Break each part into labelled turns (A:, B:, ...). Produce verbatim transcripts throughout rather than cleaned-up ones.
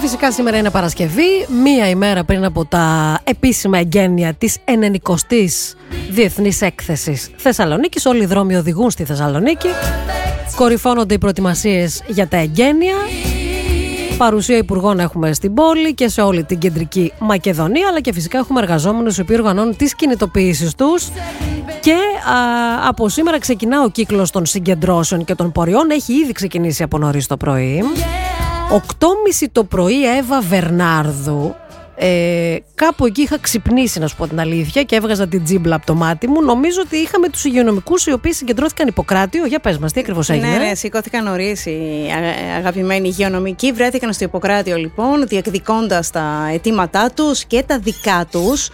A: φυσικά σήμερα είναι Παρασκευή, μία ημέρα πριν από τα επίσημα εγγένεια της ενενηκοστής Διεθνής Έκθεσης Θεσσαλονίκης. Όλοι οι δρόμοι οδηγούν στη Θεσσαλονίκη. Κορυφώνονται οι προετοιμασίες για τα εγγένεια. Παρουσία υπουργών έχουμε στην πόλη και σε όλη την κεντρική Μακεδονία, αλλά και φυσικά έχουμε εργαζόμενους οι οποίοι οργανώνουν τις κινητοποιήσεις τους. Και α, από σήμερα ξεκινά ο κύκλος των συγκεντρώσεων και των πορειών. Έχει ήδη ξεκινήσει από νωρίς το πρωί. οκτώ και μισή το πρωί, Εύα Βερνάρδου. Ε, κάπου εκεί είχα ξυπνήσει, να σου πω την αλήθεια, και έβγαζα την τζίμπλα από το μάτι μου. Νομίζω ότι είχαμε τους υγειονομικούς οι οποίοι συγκεντρώθηκαν Ιπποκράτιο. Για πες μας, τι ακριβώς έγινε?
B: Ναι, ναι, σηκώθηκαν νωρίς οι αγαπημένοι υγειονομικοί. Βρέθηκαν στο Ιπποκράτιο λοιπόν, διεκδικώντας τα αιτήματά τους και τα δικά τους,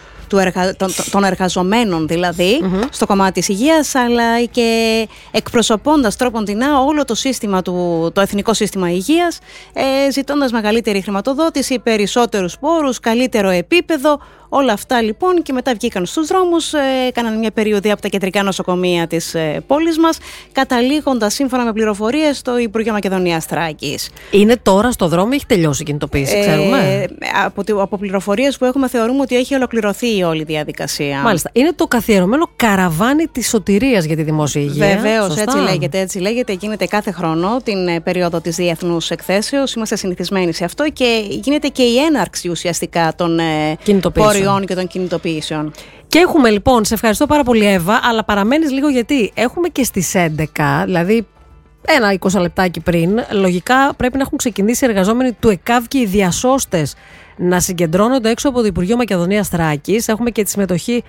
B: των εργαζομένων δηλαδή, mm-hmm. στο κομμάτι της υγείας, αλλά και εκπροσωπώντας τρόποντινά όλο το σύστημα του, το εθνικό σύστημα υγείας, ε, ζητώντας μεγαλύτερη χρηματοδότηση, περισσότερους πόρους, καλύτερο επίπεδο. Όλα αυτά λοιπόν, και μετά βγήκαν στους δρόμους, ε, έκαναν μια περιοδία από τα κεντρικά νοσοκομεία της ε, πόλης μας, καταλήγοντας σύμφωνα με πληροφορίες στο Υπουργείο Μακεδονίας Θράκης.
A: Είναι τώρα στο δρόμο ή έχει τελειώσει η κινητοποίηση, ξέρουμε?
B: Ε, από, από πληροφορίες που έχουμε θεωρούμε ότι έχει ολοκληρωθεί η όλη διαδικασία.
A: Μάλιστα. Είναι το καθιερωμένο καραβάνι της σωτηρίας για τη δημόσια υγεία.
B: Βεβαίως, έτσι λέγεται, έτσι λέγεται. Γίνεται κάθε χρόνο την ε, περίοδο της Διεθνούς Εκθέσεως. Είμαστε συνηθισμένοι σε αυτό και γίνεται και η έναρξη ουσιαστικά των ε, και των κινητοποιήσεων.
A: Και έχουμε λοιπόν, σε ευχαριστώ πάρα πολύ Εύα, αλλά παραμένεις λίγο γιατί έχουμε και στις έντεκα, δηλαδή ένα είκοσι λεπτάκι πριν, λογικά πρέπει να έχουν ξεκινήσει οι εργαζόμενοι του ΕΚΑΒ και οι διασώστες να συγκεντρώνονται έξω από το Υπουργείο Μακεδονίας Θράκης. Έχουμε και τη συμμετοχή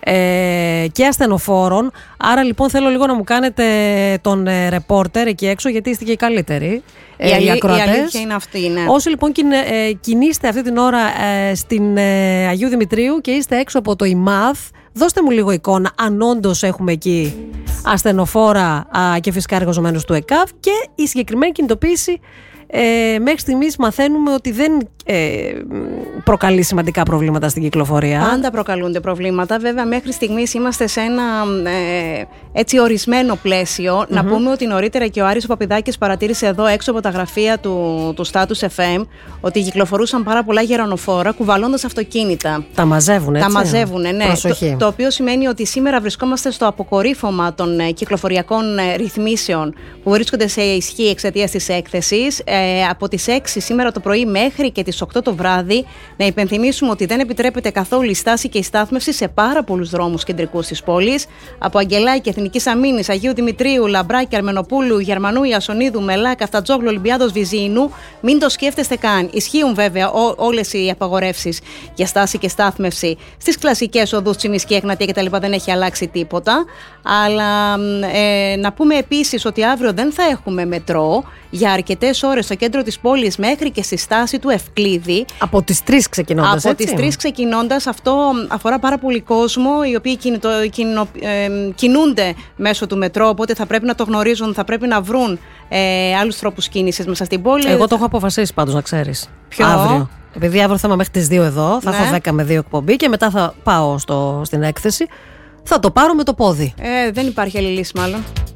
A: ε, και ασθενοφόρων. Άρα λοιπόν θέλω λίγο να μου κάνετε τον ε, ρεπόρτερ εκεί έξω, γιατί είστε και οι καλύτεροι.
B: Η, αλή, η αλήθεια είναι αυτή, ναι.
A: Όσοι λοιπόν κινε, ε, κινείστε αυτή την ώρα ε, στην ε, Αγίου Δημητρίου και είστε έξω από το ΙΜΑΘ, δώστε μου λίγο εικόνα αν όντως έχουμε εκεί ασθενοφόρα α, και φυσικά εργαζομένους του ΕΚΑΒ. Και η συγκεκριμένη κινητοποίηση ε, μέχρι στιγμής μαθαίνουμε ότι δεν ε, προκαλεί σημαντικά προβλήματα στην κυκλοφορία.
B: Πάντα προκαλούνται προβλήματα. Βέβαια μέχρι στιγμής είμαστε σε ένα ε, έτσι ορισμένο πλαίσιο. Mm-hmm. Να πούμε ότι νωρίτερα και ο Άρης ο Παπηδάκης παρατήρησε εδώ έξω από τα γραφεία του, του Status εφ εμ ότι κυκλοφορούσαν πάρα πολλά γερανοφόρα κουβαλώντας αυτοκίνητα.
A: Τα μαζεύουν, έτσι.
B: Τα μαζεύουν, ναι. Το, το οποίο σημαίνει ότι σήμερα βρισκόμαστε στο αποκορύφωμα των ε, κυκλοφοριακών ε, ρυθμίσεων που βρίσκονται σε ισχύ εξαιτίας της έκθεσης. Ε, από τις έξι σήμερα το πρωί μέχρι και τις οκτώ το βράδυ, να υπενθυμίσουμε ότι δεν επιτρέπεται καθόλου η στάση και η στάθμευση σε πάρα πολλούς δρόμους κεντρικούς της πόλης. Από Αγγελάκη, Εθνικής Αμήνης, Αγίου Δημητρίου, Λαμπράκη, Αρμενοπούλου, Γερμανού, Ιασονίδου, Μελά, Καφτατζόγλου, Ολυμπιάδος, Βυζίνου. Μην το σκέφτεστε καν. Ισχύουν βέβαια ό, όλες οι απαγορεύσεις για στάση και στάθμευση στις κλασικές οδούς Τσιμισκή, Εγνατία κτλ. Δεν έχει αλλάξει τίποτα. Αλλά ε, να πούμε επίσης ότι αύριο δεν θα έχουμε μετρό για αρκετές ώρες στο κέντρο της πόλης μέχρι και στη στάση του Ευκλήδη.
A: Από τις τρεις ξεκινώντας,
B: Από τις τρεις ξεκινώντας. Αυτό αφορά πάρα πολύ κόσμο, οι οποίοι κινητο, κινο, ε, κινούνται μέσω του μετρό, οπότε θα πρέπει να το γνωρίζουν, θα πρέπει να βρουν ε, άλλους τρόπους κίνησης μέσα στην πόλη.
A: Εγώ το έχω αποφασίσει πάντως, να ξέρεις.
B: Ποιο?
A: Αύριο. Επειδή αύριο θα είμαι μέχρι τις δύο εδώ, θα
B: ναι.
A: έχω δέκα με δύο εκπομπή και μετά θα πάω στο, στην έκθεση. Θα το πάρω με το πόδι.
B: Ε, δεν υπάρχει άλλη λύση μάλλον.